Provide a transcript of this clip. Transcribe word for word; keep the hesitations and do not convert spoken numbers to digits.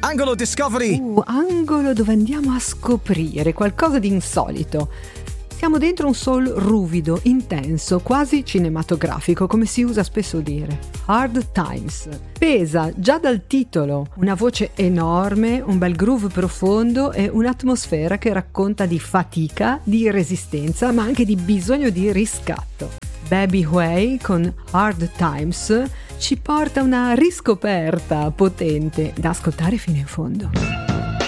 Angolo Discovery! Uh, angolo dove andiamo a scoprire qualcosa di insolito. Siamo dentro un soul ruvido, intenso, quasi cinematografico, come si usa spesso dire. Hard Times. Pesa già dal titolo, una voce enorme, un bel groove profondo e un'atmosfera che racconta di fatica, di resistenza, ma anche di bisogno di riscatto. Baby Huey con Hard Times ci porta a una riscoperta potente da ascoltare fino in fondo.